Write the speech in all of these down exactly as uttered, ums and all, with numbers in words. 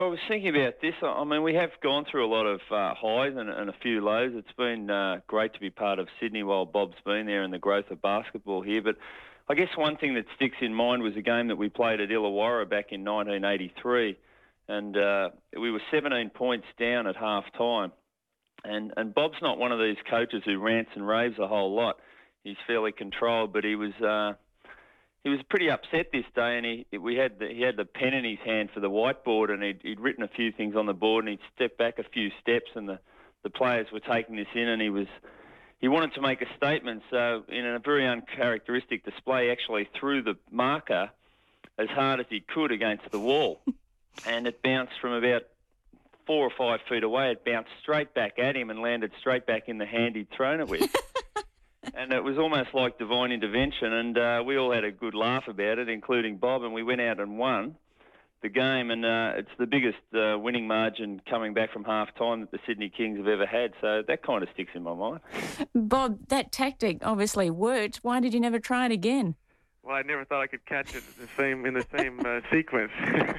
I was thinking about this. I mean, we have gone through a lot of uh, highs and, and a few lows. It's been uh, great to be part of Sydney while Bob's been there and the growth of basketball here. But I guess one thing that sticks in mind was a game that we played at Illawarra back in nineteen eighty-three. And uh, we were seventeen points down at half time. And, and Bob's not one of these coaches who rants and raves a whole lot. He's fairly controlled, but he was... Uh, He was pretty upset this day, and he we had the, he had the pen in his hand for the whiteboard, and he'd, he'd written a few things on the board, and he'd stepped back a few steps, and the, the players were taking this in, and he was he wanted to make a statement. So, in a very uncharacteristic display, he actually threw the marker as hard as he could against the wall, and it bounced from about four or five feet away. It bounced straight back at him and landed straight back in the hand he'd thrown it with. And it was almost like divine intervention, and uh, we all had a good laugh about it, including Bob, and we went out and won the game, and uh, it's the biggest uh, winning margin coming back from half-time that the Sydney Kings have ever had, so that kind of sticks in my mind. Bob, that tactic obviously worked. Why did you never try it again? Well, I never thought I could catch it in the same, in the same uh, sequence.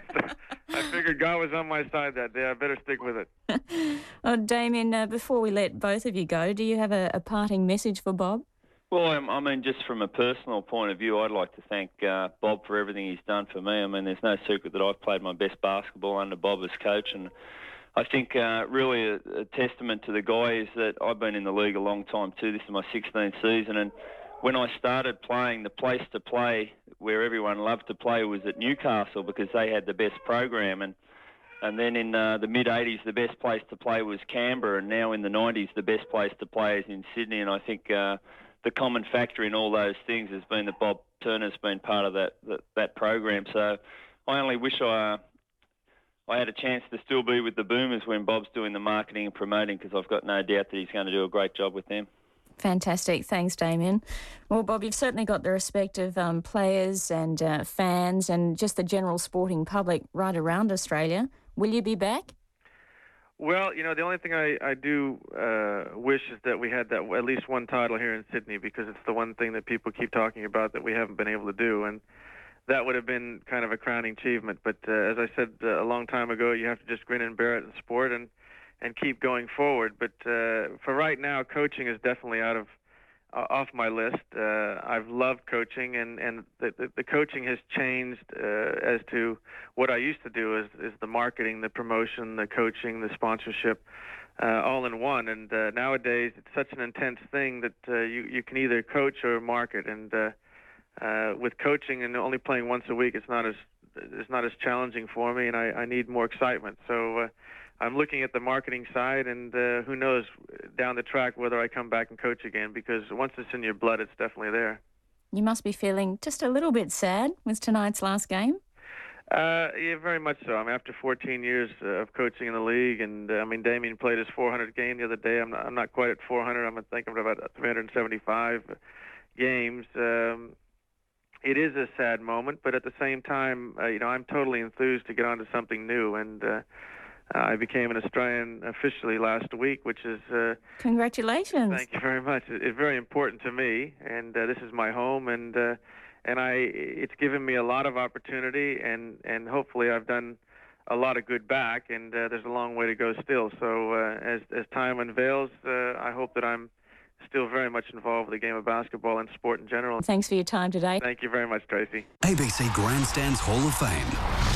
I figured God was on my side that day. I better stick with it. Oh, Damien, uh, before we let both of you go, do you have a, a parting message for Bob? Well, I, I mean, just from a personal point of view, I'd like to thank uh, Bob for everything he's done for me. I mean, there's no secret that I've played my best basketball under Bob as coach, and I think uh, really a, a testament to the guy is that I've been in the league a long time too. This is my sixteenth season, and when I started playing, the place to play where everyone loved to play was at Newcastle because they had the best program. And and then in uh, the mid-eighties, the best place to play was Canberra. And now in the nineties, the best place to play is in Sydney. And I think uh, the common factor in all those things has been that Bob Turner's been part of that that, that program. So I only wish I... Uh, I had a chance to still be with the Boomers when Bob's doing the marketing and promoting, because I've got no doubt that he's going to do a great job with them. Fantastic. Thanks, Damien. Well, Bob, you've certainly got the respect of um, players and uh, fans and just the general sporting public right around Australia. Will you be back? Well, you know, the only thing I, I do uh, wish is that we had that at least one title here in Sydney, because it's the one thing that people keep talking about that we haven't been able to do. And that would have been kind of a crowning achievement. But uh, as I said uh, a long time ago, you have to just grin and bear it in sport and, and keep going forward. But uh, for right now, coaching is definitely out of uh, off my list. Uh, I've loved coaching, and, and the, the, the coaching has changed uh, as to what I used to do is, is the marketing, the promotion, the coaching, the sponsorship, uh, all in one. And uh, nowadays, it's such an intense thing that uh, you, you can either coach or market. And uh, Uh, with coaching and only playing once a week, it's not as it's not as challenging for me, and I, I need more excitement. So uh, I'm looking at the marketing side, and uh, who knows down the track whether I come back and coach again, because once it's in your blood, it's definitely there. You must be feeling just a little bit sad with tonight's last game. Uh, yeah, very much so. I mean, after fourteen years uh, of coaching in the league, and uh, I mean, Damien played his four hundredth game the other day. I'm not, I'm not quite at four hundred. I'm thinking about three hundred seventy-five games. Um, It is a sad moment, but at the same time, uh, you know, I'm totally enthused to get on to something new. And uh, I became an Australian officially last week, which is... Uh, Congratulations. Thank you very much. It's very important to me, and uh, this is my home, and uh, and I it's given me a lot of opportunity, and, and hopefully I've done a lot of good back, and uh, there's a long way to go still. So uh, as, as time unveils, uh, I hope that I'm still very much involved with the game of basketball and sport in general. Thanks for your time today. Thank you very much, Tracy. A B C Grandstands Hall of Fame.